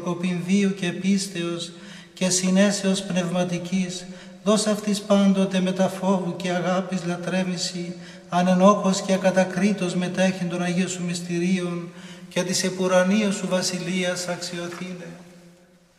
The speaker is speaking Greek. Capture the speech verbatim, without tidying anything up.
κοπήν βίου και πίστεως και συνέσεως πνευματικής, δώσ' αυτής πάντοτε μετά φόβου και αγάπης λατρεύηση, ανενόχος και ακατακρίτως μετέχει των Αγίων Σου μυστηρίων και της επουρανίας Σου βασιλείας αξιοθήνε.